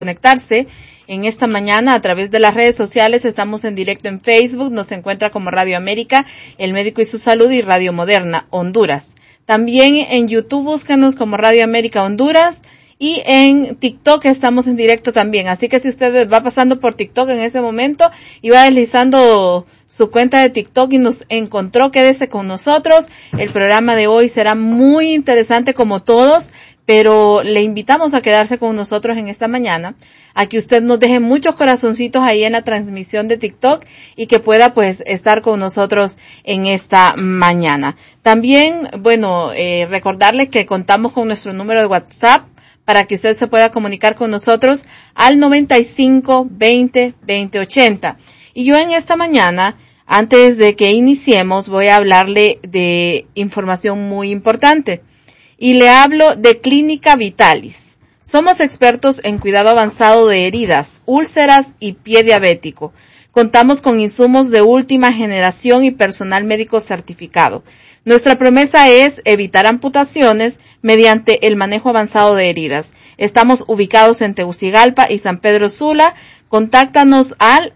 conectarse en esta mañana a través de las redes sociales. Estamos en directo en Facebook, nos encuentra como Radio América, El Médico y su Salud y Radio Moderna Honduras. También en YouTube búsquenos como Radio América Honduras y en TikTok estamos en directo también. Así que si usted va pasando por TikTok en ese momento y va deslizando su cuenta de TikTok y nos encontró, quédese con nosotros. El programa de hoy será muy interesante como todos, pero le invitamos a quedarse con nosotros en esta mañana, a que usted nos deje muchos corazoncitos ahí en la transmisión de TikTok y que pueda pues estar con nosotros en esta mañana. También, recordarle que contamos con nuestro número de WhatsApp para que usted se pueda comunicar con nosotros al 95 20 20 80. Y yo en esta mañana, antes de que iniciemos, voy a hablarle de información muy importante. Y le hablo de Clínica Vitalis. Somos expertos en cuidado avanzado de heridas, úlceras y pie diabético. Contamos con insumos de última generación y personal médico certificado. Nuestra promesa es evitar amputaciones mediante el manejo avanzado de heridas. Estamos ubicados en Tegucigalpa y San Pedro Sula. Contáctanos al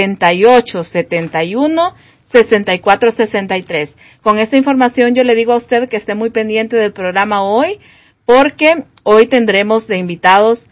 8871-6463. Con esta información yo le digo a usted que esté muy pendiente del programa hoy, porque hoy tendremos de invitados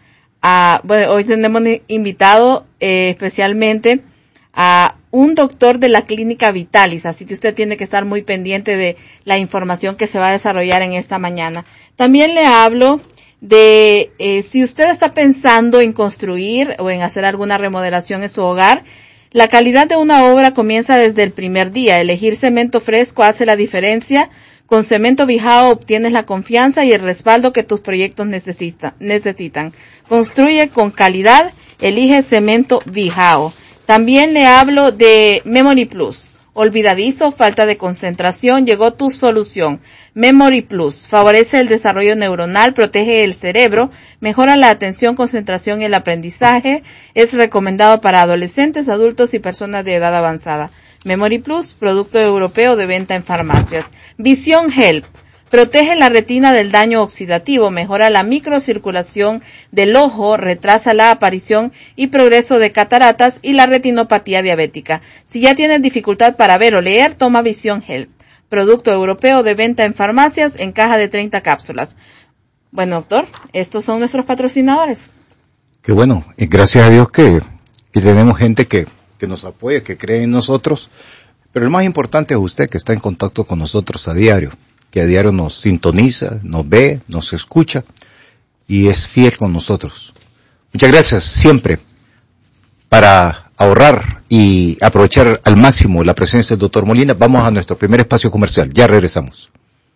especialmente a un doctor de la Clínica Vitalis, así que usted tiene que estar muy pendiente de la información que se va a desarrollar en esta mañana. También le hablo de si usted está pensando en construir o en hacer alguna remodelación en su hogar. La calidad de una obra comienza desde el primer día. Elegir cemento fresco hace la diferencia. Con Cemento Bijao obtienes la confianza y el respaldo que tus proyectos necesitan. Construye con calidad. Elige Cemento Bijao. También le hablo de Memory Plus. Olvidadizo, falta de concentración, llegó tu solución. Memory Plus favorece el desarrollo neuronal, protege el cerebro, mejora la atención, concentración y el aprendizaje. Es recomendado para adolescentes, adultos y personas de edad avanzada. Memory Plus, producto europeo de venta en farmacias. Vision Help. Protege la retina del daño oxidativo, mejora la microcirculación del ojo, retrasa la aparición y progreso de cataratas y la retinopatía diabética. Si ya tienes dificultad para ver o leer, toma Vision Help. Producto europeo de venta en farmacias en caja de 30 cápsulas. Bueno, doctor, estos son nuestros patrocinadores. Qué bueno, y gracias a Dios que tenemos gente que nos apoya, que cree en nosotros. Pero el más importante es usted, que está en contacto con nosotros a diario, que a diario nos sintoniza, nos ve, nos escucha y es fiel con nosotros. Muchas gracias siempre. Para ahorrar y aprovechar al máximo la presencia del Dr. Molina, vamos a nuestro primer espacio comercial. Ya regresamos.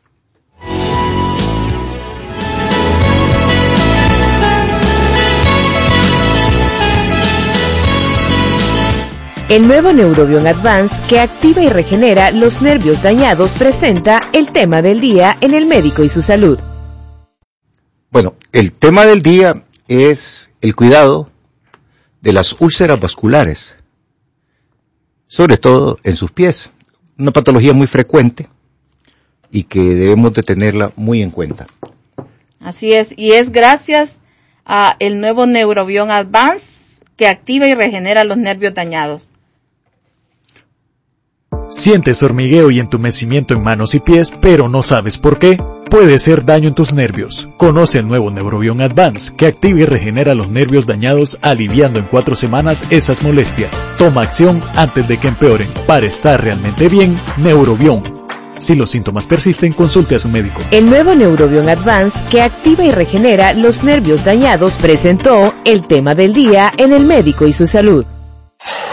El nuevo Neurobion Advance, que activa y regenera los nervios dañados, presenta el tema del día en El Médico y su Salud. Bueno, el tema del día es el cuidado de las úlceras vasculares, sobre todo en sus pies. Una patología muy frecuente y que debemos de tenerla muy en cuenta. Así es, y es gracias a el nuevo Neurobion Advance que activa y regenera los nervios dañados. Sientes hormigueo y entumecimiento en manos y pies, pero no sabes por qué. Puede ser daño en tus nervios. Conoce el nuevo Neurobion Advance, que activa y regenera los nervios dañados, aliviando en 4 semanas esas molestias. Toma acción antes de que empeoren. Para estar realmente bien, Neurobion. Si los síntomas persisten, consulte a su médico. El nuevo Neurobion Advance, que activa y regenera los nervios dañados, presentó el tema del día en El Médico y su Salud.